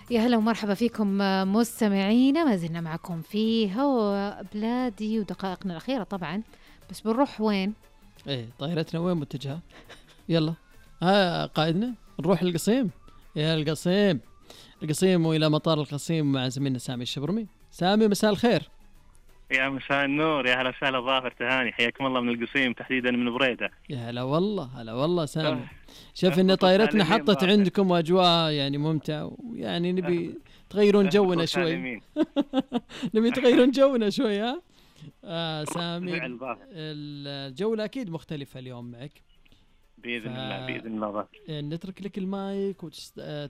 يا هلا ومرحبا فيكم مستمعينا، ما زلنا معكم في هوا بلادي ودقائقنا الأخيرة طبعا. بس بنروح وين؟ ايه طائرتنا وين متجهة؟ يلا ها قائدنا نروح القصيم. يا القصيم، القصيم والى مطار القصيم مع زميلنا سامي الشبرمي. سامي مساء الخير. يا مساء النور، يا هلا وسهلا ظافر تهاني، حياكم الله من القصيم تحديدا من بريدة. يا هلا والله، هلا والله سامي. شوف ان طائرتنا حطت عندكم اواجواء يعني ممتعة، ويعني نبي تغيرون جونا شوي. نبي تغيرون جونا شوي. ها سامي، الجولة اكيد مختلفة اليوم معك بإذن الله. بإذن الله. نترك لك المايك